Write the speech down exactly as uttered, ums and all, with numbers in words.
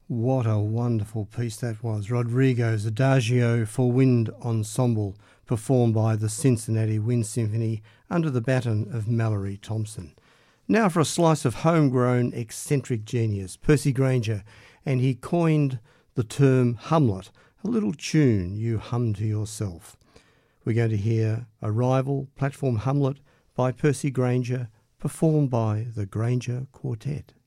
What a wonderful piece that was. Rodrigo's Adagio for Wind Ensemble, performed by the Cincinnati Wind Symphony under the baton of Mallory Thompson. Now for a slice of homegrown eccentric genius, Percy Grainger, and he coined the term humlet, a little tune you hum to yourself. We're going to hear Arrival, Platform Humlet by Percy Grainger, performed by the Grainger Quartet.